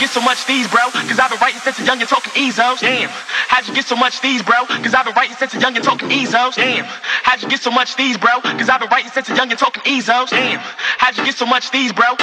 get so much these, bro? Cause I've been writing since a young and talking EZOs. Damn, how'd you get so much these, bro? Cause I've been writing since a young and talking EZOs. Damn, how'd you get so much these, bro? Cause I've been writing since a young and talking EZOs. Damn, how'd you get so much these, bro?